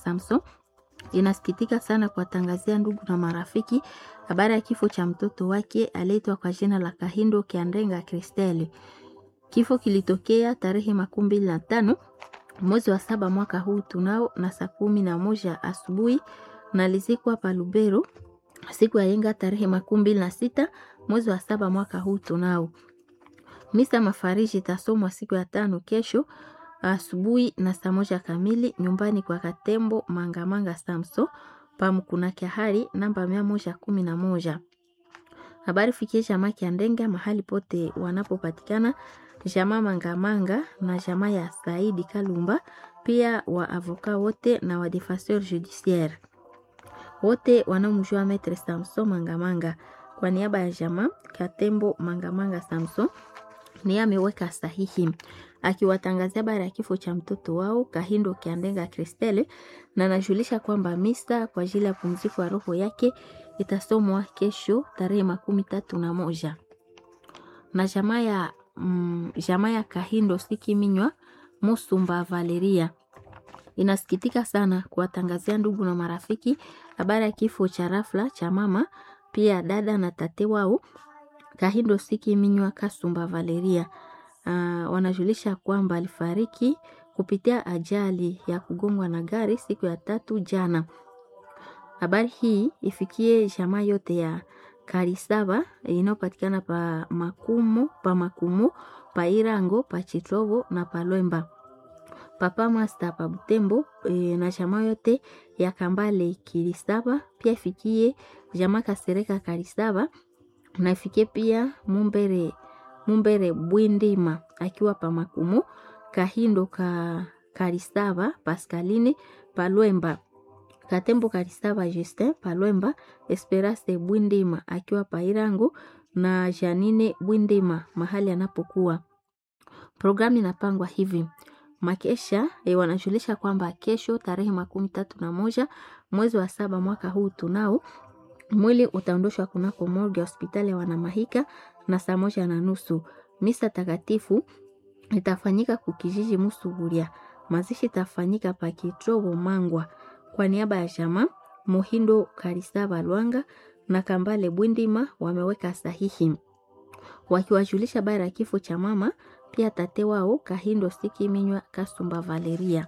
Samson inasikitika sana kuwatangazia ndugu na marafiki habari ya kifo cha mtoto wake aliyeitwa kwa jina la Kahindo Kiandenga Kristeli. Kifo kilitokea tarehe 25 mwezi wa 7 mwaka huu tunao na saa 11 asubuhi na alizikwa pa Lubero siku ya yenga tarehe 26 mwezi wa 7 mwaka huu tunao. Misa mafariji itasomwa siku ya 5 kesho asubuhi na saa 1 kamili nyumbani kwa Katembo Mangamanga Samso pamkuna Kiahari namba 111. Habari fikie jamaa Kiandenga mahali pote wanapopatikana, jamaa Mangamanga na jamaa ya Saidi Kalumba, pia wa avoka wote na wa defenseur judiciaire wote wanaomjua Maître Samson Mangamanga. Kwa niaba ya jamaa Katembo Mangamanga Samson ni ameweka sahihi akiwatangazia habari ya kifo cha mtoto wao Kahindo Kiandenga Kristele, na anajulisha kwamba misa kwa ajili ya pumziko ya roho yake itasomwa kesho tarehe 31. Na jamaa ya Kahindo Sikiminywa Musumba Valeria inasikitika sana kuwatangazia ndugu na marafiki habari ya kifo cha rafla cha mama pia dada na tate wao Kahindo Sikiminywa Kasumba Valeria. Wanajulisha kwamba alifariki kupitia ajali ya kugongwa na gari siku ya 3 jana. Habari hii ifikie jamaa yote ya Karisaba inayopatikana pa Makumu, pa Irango, pa Chitovo na pa Lwemba. Papa Master pa Butembo na jamaa yote ya Kambale Kirisaba, pia ifikie jamaa Kasereka Karisaba na ifikie pia Mumbere Bwindima akiwa pa Makumu, Kahindo Karisaba Pascaline pa Lwemba, Katembo Karisaba Justin pa Lwemba, Esperance Bwindima akiwa pa Irango na Janine Bwindima mahali anapokuwa. Programu inapangwa hivi. Makesha wanajulisha kwamba kesho tarehe 31 mwezi wa 7 mwaka huu tunao mwili utaondoshwa kunako morgue ya hospitali ya Wanamahika na saa 1:30. Misa takatifu itafanyika kukijiji Musuburia. Mazishi itafanyika pa Kitrobo Mangwa. Kwa niaba ya jamaa Mohindo Karisaba Lwanga na Kambale Bwindima wameweka sahihi wakiwajulisha habari ya kifo cha mama pia tate wao Kahindo Sikiminywa Kasumba Valeria.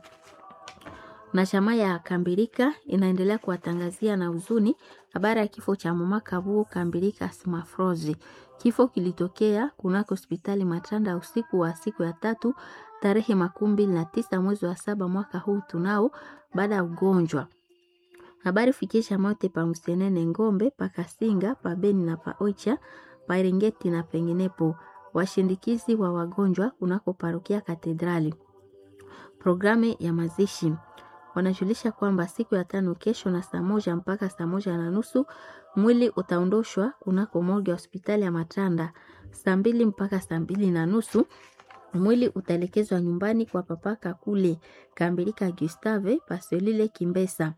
Na jamaa ya Kambirika inaendelea kuwatangazia na huzuni habari ya kifo cha mama Kabuo Kambirika Smafrozi. Kifo kilitokea kunako hospitali Matanda usiku wa siku ya 3 tarehe 29 mwezi wa 7 mwaka huu tunao baada ya ugonjwa. Habari fikisha mote pa Msenene Ngombe, pa Kasinga, pa Beni na pa Oicha, pa Eringeti na penginepo. Washindikizi wa wagonjwa kunako parokia Katedrali. Programu ya mazishi wanajulisha kwamba siku ya 5 kesho na saa 1 mpaka saa 1:30 mwili utaondoshwa kunako morgue ya hospitali ya Matanda. Saa 2 mpaka saa 2:30 mwili utaelekezwa nyumbani kwa papa Kakule Kambirika Gustave Pasolile Kimbesa.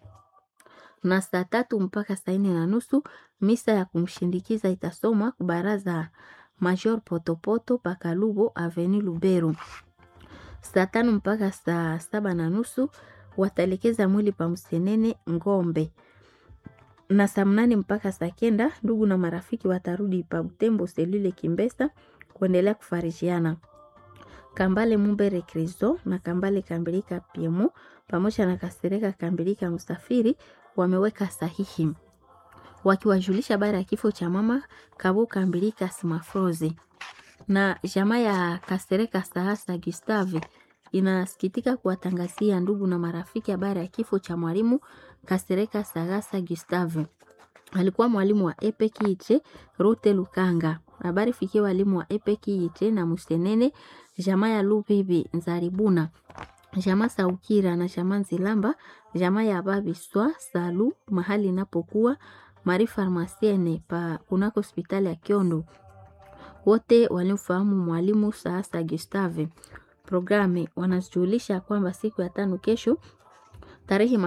Na saa 3 mpaka saa 4:30 misa ya kumshindikiza itasomwa kubaraza Major Potopoto Pakalubo Avenue Lubero. Saa 5 mpaka saa 7:30 wataelekeza mwili pa Msenene Ngombe. Na saa 8 mpaka saa 9 ndugu na marafiki watarudi pa Butembo Selule Kimbesa kuendelea kufarijiana. Kambale Mumbere Kristo na Kambale Kambirika Piemo pamoja na Kasereka Kambirika Msafiri wameweka sahihi wakiwajulisha habari ya kifo cha mama Kabuo Kambirika Smafrozi. Na jamaa ya Kasereka Sahasa Gustave inasikitika kuwatangazia ndugu na marafiki habari ya kifo cha mwalimu Kasereka Sahasa Gustave. Alikuwa mwalimu wa EPKIT Rote Lukanga. Habari fikie walimu wa EPKIT na Musenene, jamaa ya Lubibi Nzaribuna, jamaa Saukira na jamaa Nzilamba, jamaa ya Babiswa Salu mahali inapokuwa Marie Pharmacienne pa kunako hospitali ya Kiondo. Wote walimfahamu mwalimu Sahasa Gustave. Programe wanajulisha kwamba siku ya 5 kesho tarehe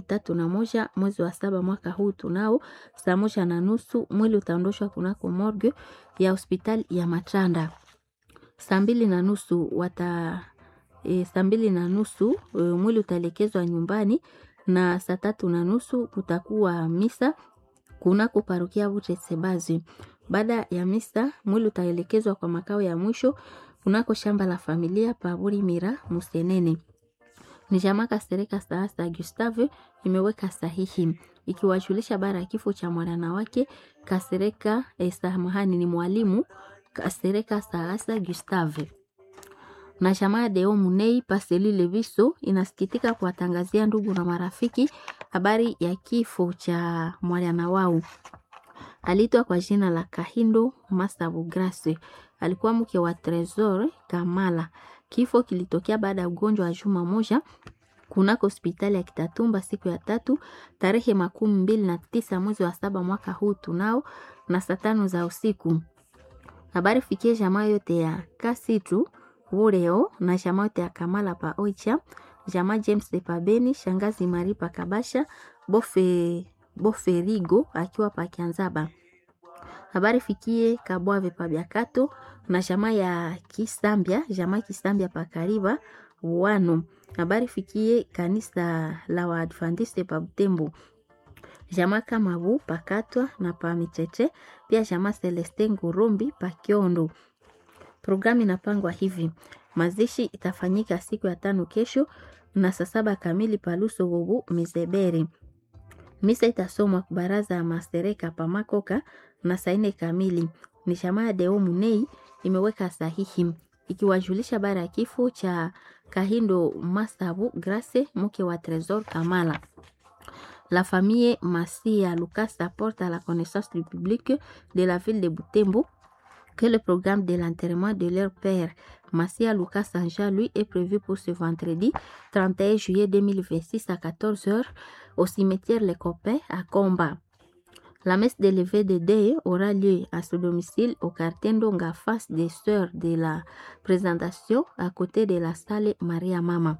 31 mwezi wa 7 mwaka huu tunao saa 1:30 mwili utaondoshwa kunako morgue ya hospitali ya Matanda. Saa 2:30 mwili utaelekezwa nyumbani na saa 3:30 kutakuwa misa kunako parokia Butsetsebazi. Baada ya misa, mwili utaelekezwa kwa makao ya mwisho kunako shamba la familia Paburi Mira Musenene. Ni jamaa Kasereka Saasa Gustave imeweka sahihi ikiwajulisha bara ya kifo cha mwana wake Kasereka Samahani, ni mwalimu Kasereka Saasa Gustave. Na jamaa Deo Munei Paseli Leviso inasikitika kuwatangazia ndugu na marafiki habari ya kifo cha mwana wao. Aliitwa kwa jina la Kahindo Masabu Grace. Alikuwa mke wa Tresor Kamala. Kifo kilitokea baada ya ugonjwa wa juma moja kunako hospitali ya Kitatumba siku ya 3 tarehe 29 mwezi wa 7 mwaka huu tunao na saa 5 za usiku. Habari fikie jamaa yote ya Kasitu Ureo na jamaa yote ya Kamala pa Oicha, jamaa James de Pabeni, shangazi Maripa Kabasha, Boferigo akiwa pa Kianzaba. Habari fikie Kabwave pa Biakato na jamaa ya Kisambia, jamaa Kisambia pa Kariba Wano. Habari fikie kanisa la Waadventiste pa Butembo, jamaa Kamabu pa Katwa na pa Mitete, pia jamaa Celeste Ngurumbi pa Kiondo. Programu inapangwa hivi: mazishi itafanyika siku ya 5 kesho na saa 7 kamili paluso Wobu Mizebere. Misa itasomwa baraza ya Masereka pa Makoka na saa 4 kamili. Ni jamaa Deo Munei imeweka sahihi ikiwajulisha bara ya kifo cha Kahindo Masabu Grace, mke wa Tresor Kamala. La famille Massia Lucas apporte à la connaissance du public de la ville de Butembo que le programme de l'enterrement de leur père, Massia Lucas Jean-Louis, est prévu pour ce vendredi 31 juillet 2026 à 14h au cimetière Les Copains à Comba. La messe de levée de deuil aura lieu à son domicile au quartier Ndonga, face des sœurs de la présentation, à côté de la salle Maria Mama.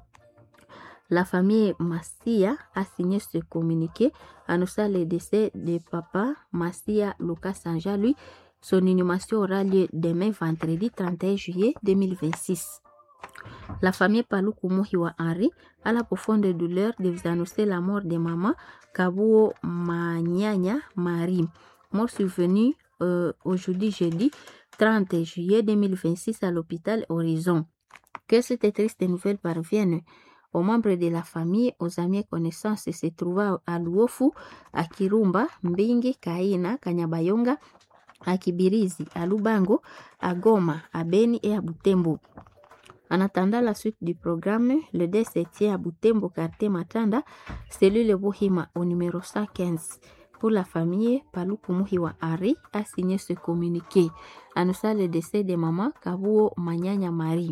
La famille Massia a signé ce communiqué annonçant le décès de papa Massia Lucas Jean-Louis. Son inhumation aura lieu demain vendredi 31 juillet 2026. La famille Paluku Mohiwa Henri a la profonde douleur de vous annoncer la mort de maman Kabuo Manyanya Marie, mort survenue aujourd'hui jeudi 30 juillet 2026 à l'hôpital Horizon. Que cette triste nouvelle parvienne aux membres de la famille, aux amis et connaissances se trouvant à Luofu, à Kirumba, Mbingi, Kaina, Kanyabayonga, à Kibirizi, à Lubango, à Goma, à Beni et à Butembo. En attendant la suite du programme, le décès tient à Butembo, quartier Matanda, cellule Bohima au numéro 115. Pour la famille, Paluku Muhiwa Ari a signé ce communiqué, annonçant le décès de maman Kabuo Manyanya Marie.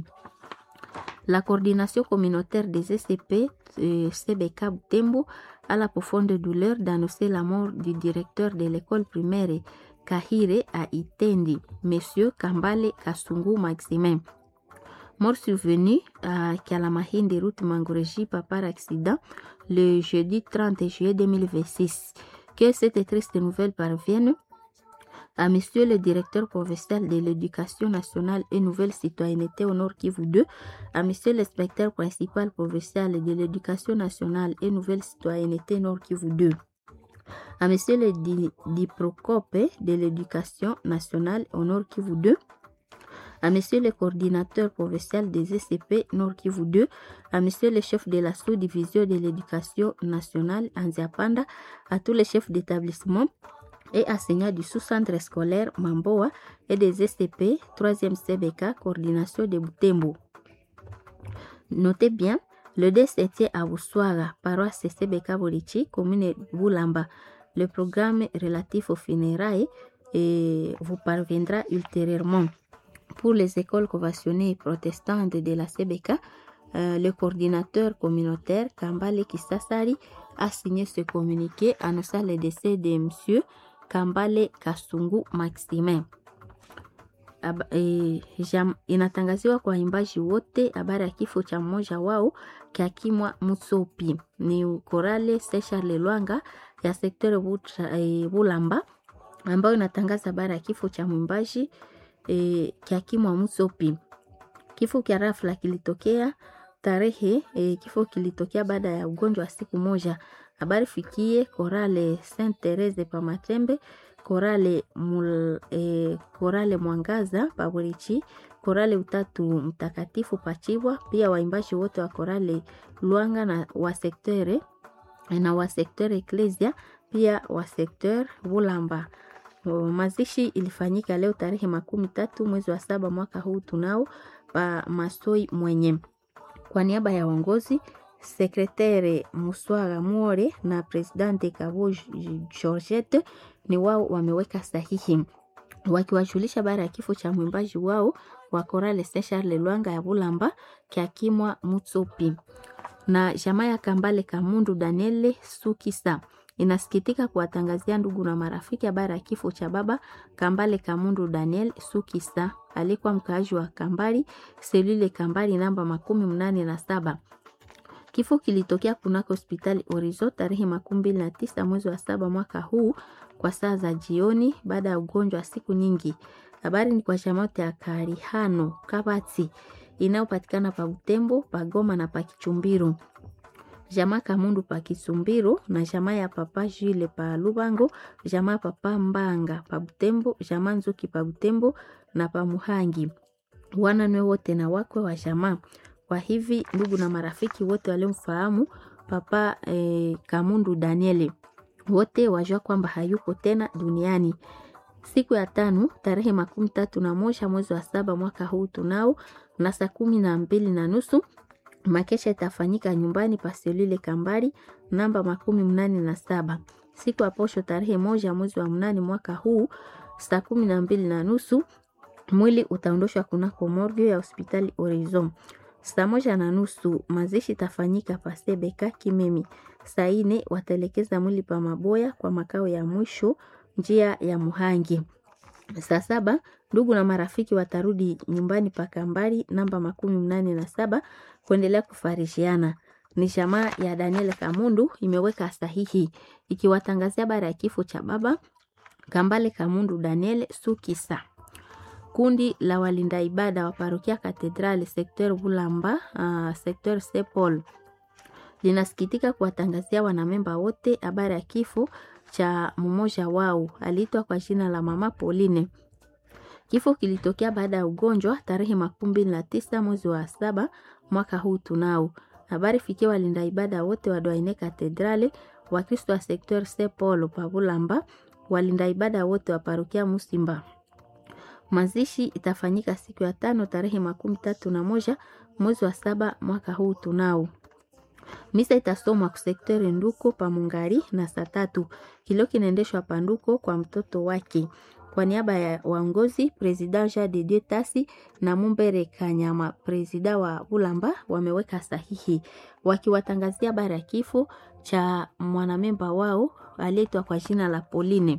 La coordination communautaire des SCP CBK Butembo a la profonde douleur d'annoncer la mort du directeur de l'école primaire Kahire à Itendi, Monsieur Kambale Kasungu Maximin. Mort survenue à Kalamahindi, route Mangoreji, par accident, le jeudi 30 juillet 2026. Que cette triste nouvelle parvienne à Monsieur le directeur provincial de l'éducation nationale et nouvelle citoyenneté au Nord Kivu 2, à Monsieur l'inspecteur principal provincial de l'éducation nationale et nouvelle citoyenneté Nord Kivu 2, à Monsieur le diprocope de l'éducation nationale au Nord Kivu 2, à Monsieur le coordinateur provincial des ECP Nord Kivu 2, à Monsieur le chef de la sous-division de l'éducation nationale Anziapanda, à tous les chefs d'établissement et enseignants du sous-centre scolaire Mamboa et des SCP 3e CBK coordination de Butembo. Notez bien, le décès tient à Boussoaga, paroisse CBK Borichi, commune Boulamba. Le programme relatif aux funérailles vous parviendra ultérieurement. Pour les écoles conventionnées protestantes de la CBK, le coordinateur communautaire Kambale Kisasari a signé ce communiqué annonçant le décès de M. Kambale Kasungu Maximin. Inatangaziwa kwa waimbaji wote habari ya kifo cha mmoja wao Kiakimwa Mutsopi. Ni korale Sesha Lelwanga ya sekteur Bulamba ambayo inatangaza habari ya kifo cha mwimbaji Kiakimwa Mutsopi. Kifo kia rafla kilitokea tarehe kifo kilitokea baada ya ugonjwa wa siku moja. Habari fikie Korale Saint Therese pa Matembe, Korale Mwangaza pa Burichi, Korale Utatu Mtakatifu Pachibwa, pia waimbaji wote wa Korale Luanga na wa sekteur Ecclesia, pia wa sekteur Bulamba. Mazishi ilifanyika leo tarehe 13 mwezi wa 7 mwaka huu tunao pa Masoi Mwenye. Kwa niaba ya uongozi, sekretare Muswaga Muore na presidente Kabo Georgette ni wao wameweka sahihi wakiwajulisha baada ya kifo cha mwimbaji wao wa Korale Saint Charles Luanga ya Bulamba Kiakimwa Mutsopi. Na jamaa ya Kambale Kamundu Daniele Sukisa inasikitika kuwatangazia ndugu na marafiki habari ya kifo cha baba Kambale Kamundu Daniel Sukisa. Alikuwa mkaaji wa Kambali, selule Kambali namba 87. Kifo kilitokea kunako hospitali Orizo tarehe 29 mwezi wa 7 mwaka huu kwa saa za jioni baada ya ugonjwa wa siku nyingi. Habari ni kwa jamaa ya Karihano Kabati inayopatikana pa Butembo, pa Goma na pa Kichumbiro. Jamaa Kamundu pa Kisumbiro na jamaa ya papa Jule pa Lubango, jamaa papa Mbanga pa Butembo, jamaa Nzuki pa Butembo na pa Muhangi. Wananwe wote na wakwe wa jamaa. Kwa hivi ndugu na marafiki wote waliomfahamu papa Kamundu Daniele wote wajua kwamba hayuko tena duniani. Siku ya 5 tarehe 31 mwezi wa 7 mwaka huu tunao na saa 12:30 makesha itafanyika nyumbani pa selule Kambali namba 87. Siku ya posho tarehe 1 mwezi wa 8 mwaka huu saa 12:30 mwili utaondoshwa kunako morgue ya hospitali Horizon. Saa 1:30 mazishi itafanyika pa Sebeka Kimemi. Saa 4 watelekeza mwili pa Maboya kwa makao ya mwisho njia ya Muhangi. Saa 7 ndugu na marafiki watarudi nyumbani pa Kambali namba 87 kuendelea kufarishiana. Ni jamaa ya Daniel Kamundu imeweka sahihi ikiwatangazia habari ya kifo cha baba Kambale Kamundu Daniel Sukisa. Kundi la walinda ibada wa parokia Katedrali sekteur Bulamba, sekteur Sepol linasikitika kuwatangazia wanamemba wote habari ya kifo cha mmoja wao aliitwa kwa jina la Mama Pauline. Kifo kilitokea baada ya ugonjwa tarehe 29 mwezi wa 7 mwaka huu tunao. Habari fikia walinda ibada wote wa Doine Katedrali, Wakristo wa sekteur Sepol pa Bulamba, walinda ibada wote wa parokia Musimba. Mazishi itafanyika siku ya 5 tarehe 31 mwezi wa 7 mwaka huu tunao. Misa itasomwa kwa sekteur Nduko pa Mungari na saa 3. Kilo kinaendeshwa Panduko kwa mtoto wake. Kwa niaba ya waongozi, President Jean de Dieu Tasi na Mumbere Kanyama, President wa Bulamba wameweka sahihi wakiwatangazia habari ya kifo cha mwanamemba wao aliyeitwa kwa jina la Pauline.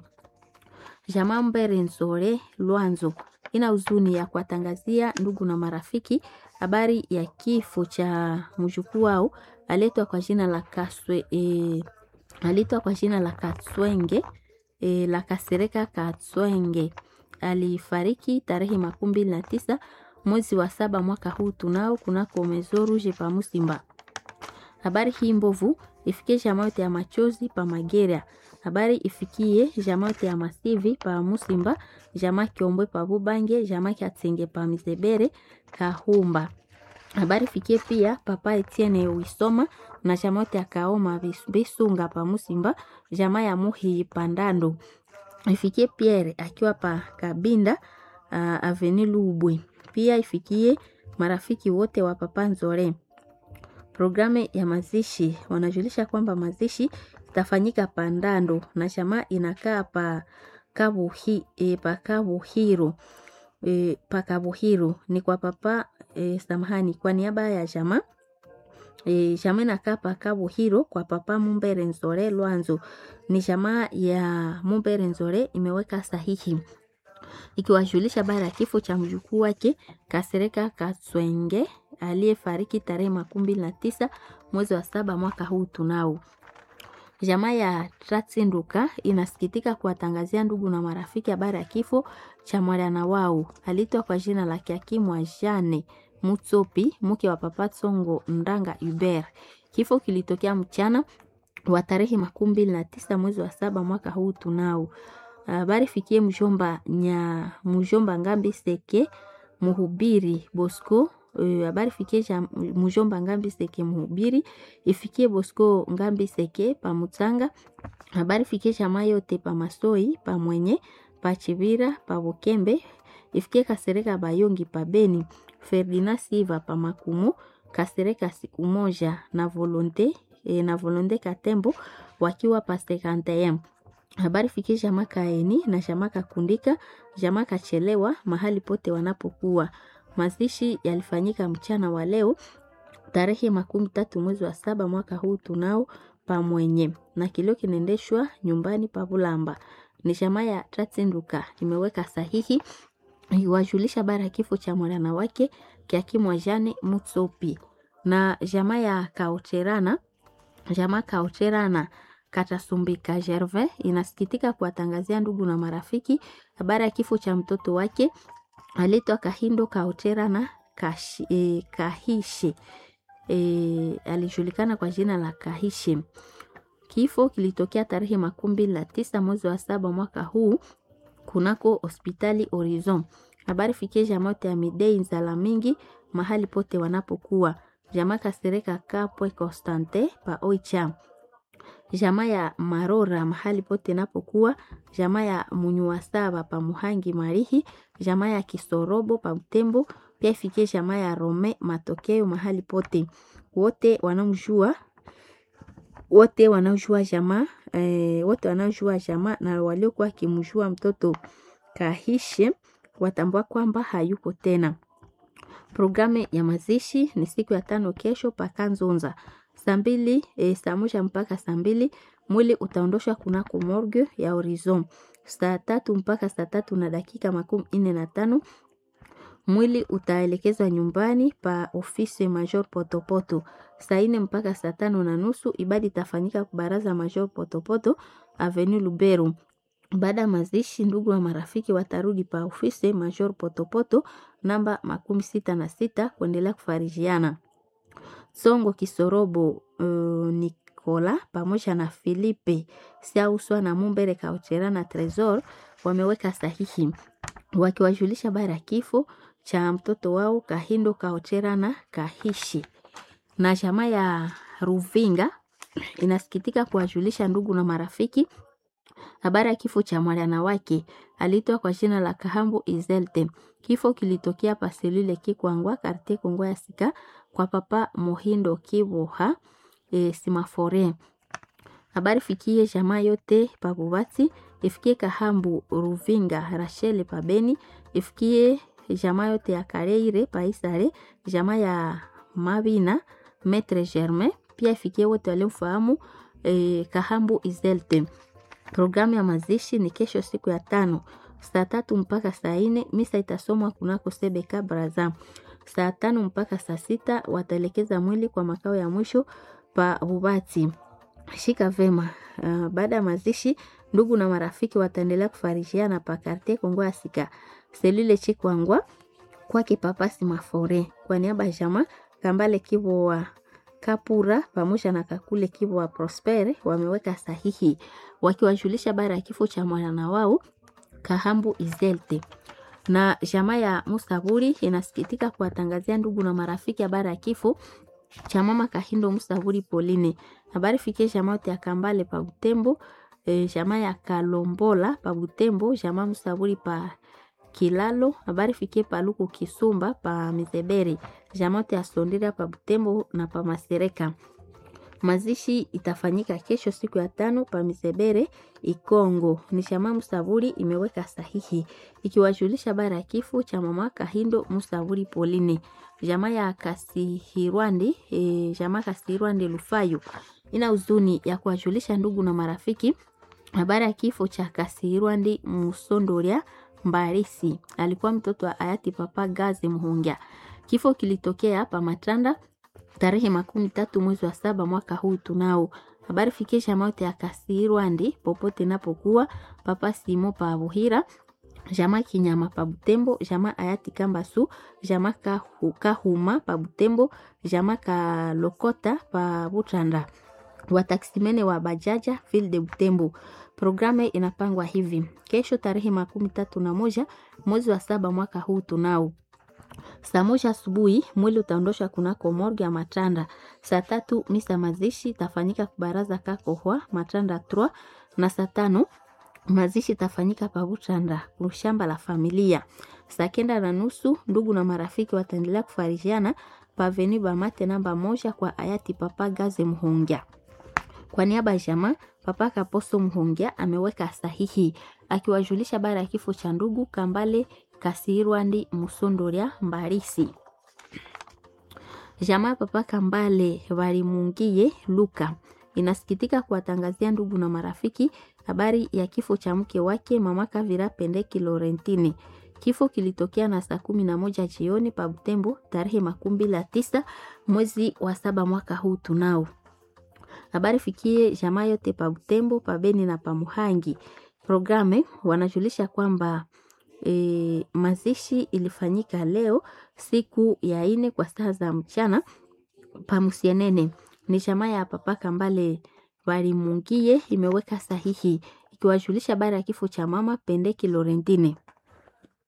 Jamaa Mbere Nzore Luanzo ina huzuni ya kuwatangazia ndugu na marafiki habari ya kifo cha mjukuu wao aliyeitwa kwa jina la Katswenge la Kasereka Katswenge. Alifariki tarehe 29 mwezi wa 7 mwaka huu tunao kunako Maison Rouge pa Musimba. Habari hii mbovu ifikie jamaa yote ya Machozi pa Magera. Habari ifikie jamaa yote ya Masivi pa Musimba, jamaa Kiombwe pa Bubange, jamaa Katsenge pa Misebere Kahumba. Habari fikie pia papa Etienne Wisoma na jamaa yote ya Kaoma Bisunga pa Musimba, jamaa ya Muhi Pandando. Ifikie Pierre akiwa pa Kabinda Avenue Lubwe. Pia ifikie marafiki wote wa papa Nzore. Programu ya mazishi wanajulisha kwamba mazishi itafanyika Pandando na jamaa inakaa pa Kabuhiro ni kwa papa samahani kwa niaba ya jamaa jamaa inakaa pa Kabuhiro kwa papa Mumbere Nzore Luanzo. Ni jamaa ya Mumbere Nzore imeweka sahihi ikiwajulisha habari ya kifo cha mjukuu wake Kasereka Katswenge aliyefariki tarehe 29 mwezi wa 7 mwaka huu tunao. Jamaa ya Tratsinduka inasikitika kuwatangazia ndugu na marafiki habari ya kifo cha mwana wao aliitwa kwa jina la Kiakimwa Jane Mutsopi, mke wa papa Tsongo Ndanga Hubert. Kifo kilitokea mchana wa tarehe 29 mwezi wa 7 mwaka huu tunao. Habari fikie mjomba Ngambi Seke Muhubiri Bosco. Habari fikie mjomba Ngambi Seke Muhubiri, ifikie Bosco Ngambi Seke pa Mutanga. Habari fikie jamaa yote pa Masoi, pa Mwenye, pa Chibira, pa Bukembe, ifikie Kasereka Bayongi pa Beni, Ferdinand Siva pa Makumu, Kasereka siku moja na Volonte Katembo wakiwa pa 51. Habari fikie jamaa Kaeni na jamaa Kakundika, jamaa Kachelewa mahali pote wanapokuwa. Mazishi yalifanyika mchana wa leo tarehe 13 mwezi wa 7 mwaka huu tunao pa Mwenye, na kilio kinaendeshwa nyumbani pa Bulamba. Ni jamaa ya Tatsinduka imeweka sahihi iwajulisha bara ya kifo cha mwana wake Kiakimwa Jane Mutsopi. Na jamaa ya Kaucherana Katasumbika Gervais inasikitika kuwatangazia ndugu na marafiki habari ya kifo cha mtoto wake alitwa Kahindo Kaucherana Kahishi. Alijulikana kwa jina la Kahishi. Kifo kilitokea tarehe 29 mwezi wa 7 mwaka huu kunako hospitali Horizon. Habari fikie jamaa ya Midei Nzala mingi mahali pote wanapokuwa. Jamaa Kasereka Kapwe Constante pa Oicha. Jamaa ya Marora mahali pote napokuwa. Jamaa ya Munyuwasaba pa Muhangi Marihi. Jamaa ya Kisorobo pa Butembo. Pia ifikie jamaa ya Rome Matokeo mahali pote. Wote wanaojua jamaa na waliokuwa kimjua mtoto Kahishe watambua kwamba hayuko tena. Programu ya mazishi ni siku ya 5 kesho paka Nzonza. Saa 1 mpaka saa 2 mwili utaondoshwa kunako morgue ya Horizon. Saa 3 mpaka saa 3 na dakika 45 mwili utaelekezwa nyumbani pa ofisi Major Potopoto. Saa 4 mpaka saa 5 na nusu ibada itafanyika kwa baraza Major Potopoto Avenue Lubero. Baada ya mazishi ndugu wa marafiki watarudi pa ofisi Major Potopoto namba 66 kuendelea kufarijiana. Songo Kisorobo Nikola pamoja na Filipe Siauswa na Mumbere Kaucherana Tresor wameweka sahihi wakiwajulisha bara ya kifo cha mtoto wao Kahindo Kaucherana Kahishi. Na jamaa ya Ruvinga inasikitika kuwajulisha ndugu na marafiki habari ya kifo cha mwana wake aliitwa kwa jina la Kahambu Izelte. Kifo kilitokea pa selule Kikwangwa quartier Kongo ya Sika kwa papa Mohindo Kiboha Simafore. Habari fikie jamaa yote pa Bubati, ifikie Kahambu Ruvinga Rachel pa Beni, ifikie jamaa yote ya Kareire pa Isare, jamaa ya Mabina Maître Germain, pia ifikie wote waliomfahamu Kahambu Izelte. Programu ya mazishi ni kesho siku ya 5 saa 3 mpaka saa 4. Misa itasomwa kunako Sebeka Braza. Saa 5 mpaka saa 6 wataelekeza mwili kwa makao ya mwisho pa Bubati. Shika vema. Baada ya mazishi ndugu na marafiki wataendelea kufarijiana pa quartier Kongo ya Sika selule Chikwangwa kwake papa Simafore. Kwa niaba ya jamaa Kambale Kibo wa Kapura pamoja na Kakule Kibo wa Prosper wameweka sahihi wakiwajulisha bara ya kifo cha mwana wao Kahambu Izelte. Na jamaa ya Musaburi inasikitika kuwatangazia ndugu na marafiki habari ya kifo cha mama Kahindo Musaburi Pauline. Habari fikie jamaa yote ya Kambale pa Butembo, jamaa ya Kalombola pa Butembo, jamaa Musaburi pa Kilalo. Habari fikie pa Luku Kisumba pa Mizeberi, jamaa yote ya Sondira pa Butembo na pa Masereka. Mazishi itafanyika kesho siku ya 5 pa Misebere Ikongo. Ni jamaa Musaburi imeweka sahihi ikiwajulisha bara ya kifo cha mama Kahindo Musaburi Pauline. Jamaa ya Kasihirwandi jamaa Kasihirwandi Lufayo ina huzuni ya kuwajulisha ndugu na marafiki habari ya kifo cha Kasihirwandi Musondoria Mbarisi. Alikuwa mtoto wa hayati papa Gazi Muhungia. Kifo kilitokea hapa Matanda tarehe 13 mwezi wa 7 mwaka huu tunao. Habari fikisha mauti ya Kasihirwandi popote napokuwa papa Simo pa Buhira. jamaa Kinyama pa Butembo, jamaa Hayati Kambasu, jamaa Kahuma pa Butembo, jamaa Kalokota pa Butranda. Wataksimene wa bajaja Ville de Butembo. Programe inapangwa hivi: kesho tarehe 31 mwezi wa 7 mwaka huu tunao. Saa 1 asubuhi mwili utaondoshwa kunako morgue ya Matanda. Saa 3 misa mazishi tafanyika kubaraza Kakohwa Matanda 3, na saa 5 mazishi tafanyika pa Butranda shamba la familia. Saa 9:30 ndugu na marafiki wataendelea kufarijiana pa Avenue Bamate namba 1 kwa hayati Papa Gaze Muhongia. Kwa niaba ya jamaa, Papa Kaposo Muhongia ameweka sahihi akiwajulisha bara ya kifo cha ndugu Kambale Kasirwandi Musondoria Mbarisi. Jamaa Papa Kambale Barimungiye Luka inasikitika kuwatangazia ndugu na marafiki habari ya kifo cha mke wake Mama Kavira Pendeki Laurentine. Kifo kilitokea na saa 11 jioni pa Butembo tarehe 29 mwezi wa 7 mwaka huu tunao. Habari fikie jamaa yote pa Butembo, pa Beni na pa Muhangi. Programe wanajulisha kwamba mazishi ilifanyika leo siku ya 4 kwa saa za mchana pa Musienene. Ni jamaa ya Papa Kambale Barimungiye imeweka sahihi ikiwajulisha habari ya kifo cha Mama Pendeki Laurentine.